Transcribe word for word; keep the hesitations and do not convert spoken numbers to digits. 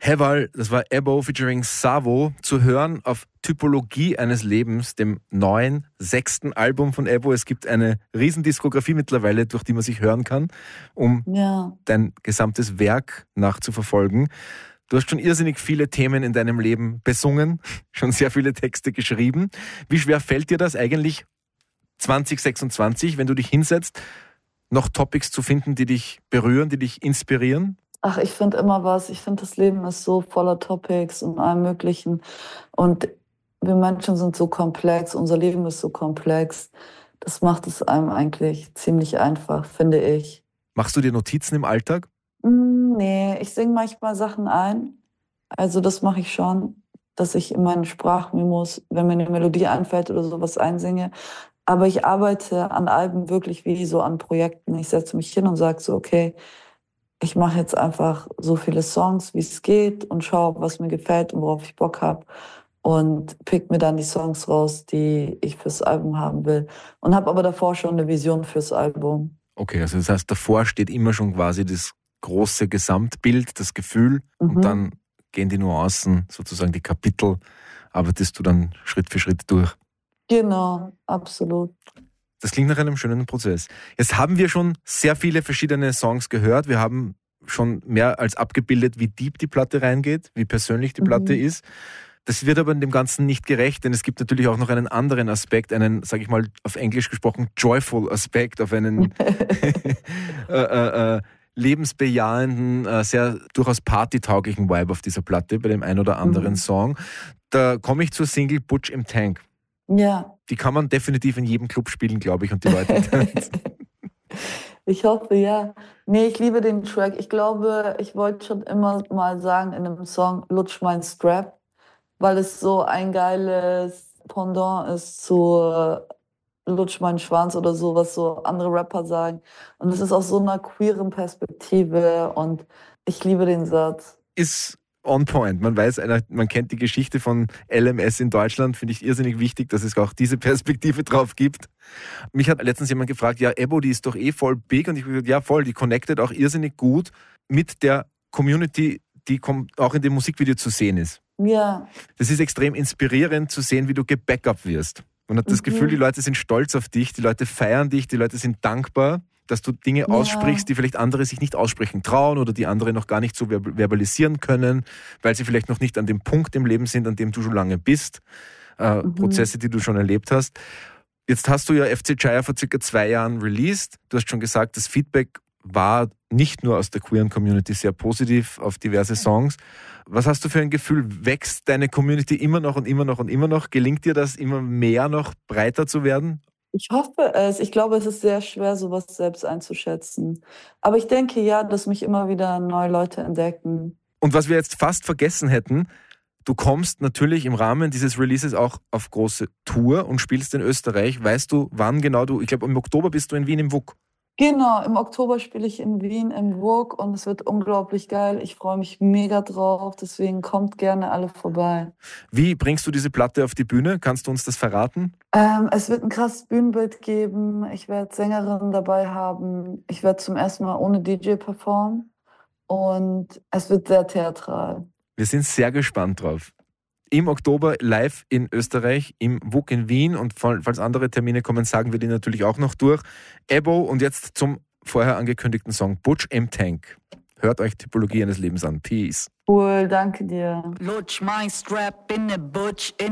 Heval, das war Ebo featuring Savo, zu hören auf Typologie eines Lebens, dem neuen, sechsten Album von Ebo. Es gibt eine Riesendiskografie mittlerweile, durch die man sich hören kann, um ja. dein gesamtes Werk nachzuverfolgen. Du hast schon irrsinnig viele Themen in deinem Leben besungen, schon sehr viele Texte geschrieben. Wie schwer fällt dir das eigentlich zwanzig sechsundzwanzig, wenn du dich hinsetzt, noch Topics zu finden, die dich berühren, die dich inspirieren? Ach, ich finde immer was. Ich finde, das Leben ist so voller Topics und allem Möglichen. Und wir Menschen sind so komplex, unser Leben ist so komplex. Das macht es einem eigentlich ziemlich einfach, finde ich. Machst du dir Notizen im Alltag? Mm, nee, ich singe manchmal Sachen ein. Also das mache ich schon, dass ich in meinen Sprachmemos, wenn mir eine Melodie einfällt oder sowas einsinge. Aber ich arbeite an Alben wirklich wie so an Projekten. Ich setze mich hin und sage so, okay, ich mache jetzt einfach so viele Songs, wie es geht und schaue, was mir gefällt und worauf ich Bock habe und pick mir dann die Songs raus, die ich fürs Album haben will und habe aber davor schon eine Vision fürs Album. Okay, also das heißt, davor steht immer schon quasi das große Gesamtbild, das Gefühl mhm. und dann gehen die Nuancen, sozusagen die Kapitel, arbeitest du dann Schritt für Schritt durch. Genau, absolut. Das klingt nach einem schönen Prozess. Jetzt haben wir schon sehr viele verschiedene Songs gehört. Wir haben schon mehr als abgebildet, wie deep die Platte reingeht, wie persönlich die Platte mhm. ist. Das wird aber dem Ganzen nicht gerecht, denn es gibt natürlich auch noch einen anderen Aspekt, einen, sage ich mal auf Englisch gesprochen, joyful Aspekt, auf einen äh, äh, äh, lebensbejahenden, äh, sehr durchaus partytauglichen Vibe auf dieser Platte, bei dem einen oder anderen mhm. Song. Da komme ich zur Single Butch im Tank. Ja. Die kann man definitiv in jedem Club spielen, glaube ich, und die Leute tanzen. Ich hoffe, ja. Nee, ich liebe den Track. Ich glaube, ich wollte schon immer mal sagen in einem Song, lutsch mein Strap, weil es so ein geiles Pendant ist zu lutsch mein Schwanz oder so, was so andere Rapper sagen. Und es ist aus so einer queeren Perspektive und ich liebe den Satz. Ist on point. Man weiß, man kennt die Geschichte von L M S in Deutschland, finde ich irrsinnig wichtig, dass es auch diese Perspektive drauf gibt. Mich hat letztens jemand gefragt, ja, Ebo, die ist doch eh voll big, und ich habe gesagt, ja voll, die connectet auch irrsinnig gut mit der Community, die auch in dem Musikvideo zu sehen ist. Ja. Das ist extrem inspirierend zu sehen, wie du gebackupt wirst. Man hat das mhm. Gefühl, die Leute sind stolz auf dich, die Leute feiern dich, die Leute sind dankbar, dass du Dinge ja. aussprichst, die vielleicht andere sich nicht aussprechen trauen oder die andere noch gar nicht so verbalisieren können, weil sie vielleicht noch nicht an dem Punkt im Leben sind, an dem du schon lange bist. Äh, mhm. Prozesse, die du schon erlebt hast. Jetzt hast du ja F C Jaya vor circa zwei Jahren released. Du hast schon gesagt, das Feedback war nicht nur aus der queeren Community sehr positiv auf diverse Songs. Was hast du für ein Gefühl? Wächst deine Community immer noch und immer noch und immer noch? Gelingt dir das immer mehr noch breiter zu werden? Ich hoffe es. Ich glaube, es ist sehr schwer, sowas selbst einzuschätzen. Aber ich denke ja, dass mich immer wieder neue Leute entdecken. Und was wir jetzt fast vergessen hätten, du kommst natürlich im Rahmen dieses Releases auch auf große Tour und spielst in Österreich. Weißt du, wann genau du, ich glaube im Oktober bist du in Wien im W U K. Genau, im Oktober spiele ich in Wien im W U K und es wird unglaublich geil. Ich freue mich mega drauf, deswegen kommt gerne alle vorbei. Wie bringst du diese Platte auf die Bühne? Kannst du uns das verraten? Ähm, es wird ein krasses Bühnenbild geben. Ich werde Sängerinnen dabei haben. Ich werde zum ersten Mal ohne D J performen und es wird sehr theatral. Wir sind sehr gespannt drauf. Im Oktober live in Österreich, im W U K in Wien, und falls andere Termine kommen, sagen wir die natürlich auch noch durch. Ebo, und jetzt zum vorher angekündigten Song Butch im Tank. Hört euch Typologie eines Lebens an. Peace. Cool, danke dir. Lutsch mein Strap in ne Butch in